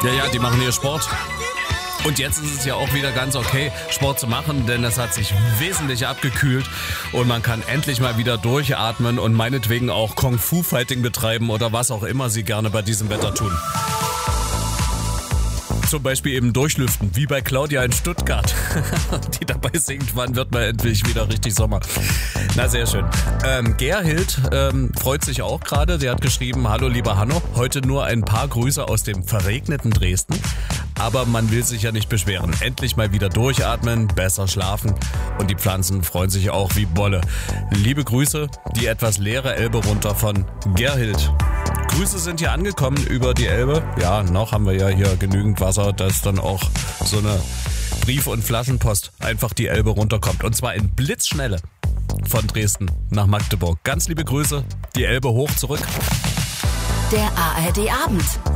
Ja, die machen hier Sport. Und jetzt ist es ja auch wieder ganz okay, Sport zu machen, denn es hat sich wesentlich abgekühlt und man kann endlich mal wieder durchatmen und meinetwegen auch Kung-Fu-Fighting betreiben oder was auch immer Sie gerne bei diesem Wetter tun. Zum Beispiel eben durchlüften, wie bei Claudia in Stuttgart, die dabei singt, wann wird mal endlich wieder richtig Sommer. Na, sehr schön. Gerhild freut sich auch gerade, sie hat geschrieben, hallo lieber Hanno, heute nur ein paar Grüße aus dem verregneten Dresden, aber man will sich ja nicht beschweren. Endlich mal wieder durchatmen, besser schlafen und die Pflanzen freuen sich auch wie Bolle. Liebe Grüße, die etwas leere Elbe runter von Gerhild. Grüße sind hier angekommen über die Elbe. Ja, noch haben wir ja hier genügend Wasser, dass dann auch so eine Brief- und Flaschenpost einfach die Elbe runterkommt. Und zwar in Blitzschnelle von Dresden nach Magdeburg. Ganz liebe Grüße, die Elbe hoch zurück. Der ARD Abend.